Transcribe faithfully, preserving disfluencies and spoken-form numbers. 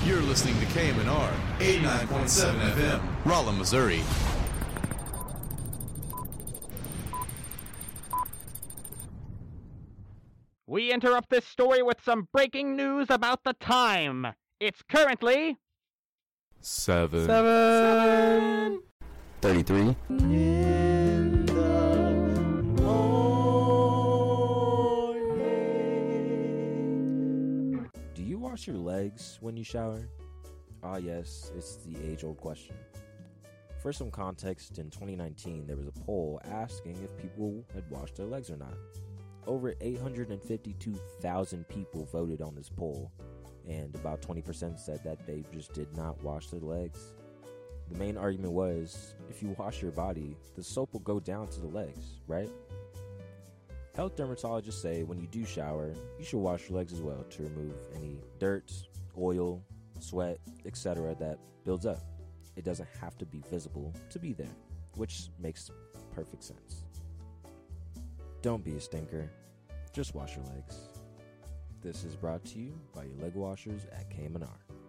You're listening to K M N R eighty-nine point seven F M, Rolla, Missouri. We interrupt this story with some breaking news about the time. It's currently... Seven. Seven. Thirty-three. In the morning. Do you wash your legs when you shower? Ah, yes, it's the age-old question. For some context, in twenty nineteen, there was a poll asking if people had washed their legs or not. Over eight hundred fifty-two thousand people voted on this poll, and about twenty percent said that they just did not wash their legs. The main argument was, if you wash your body, the soap will go down to the legs, right? Health dermatologists say when you do shower, you should wash your legs as well to remove any dirt, oil, sweat, et cetera that builds up. It doesn't have to be visible to be there, which makes perfect sense. Don't be a stinker. Just wash your legs. This is brought to you by your leg washers at K M N R.